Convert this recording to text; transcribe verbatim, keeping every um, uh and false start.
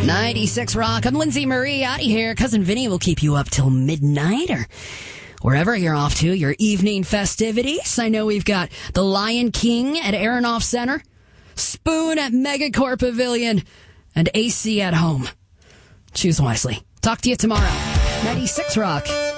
ninety-six Rock. I'm Lindsay Marie out of here. Cousin Vinny will keep you up till midnight or wherever you're off to, your evening festivities. I know we've got the Lion King at Aronoff Center, Spoon at Megacorp Pavilion, and A C at home. Choose wisely. Talk to you tomorrow. ninety-six Rock.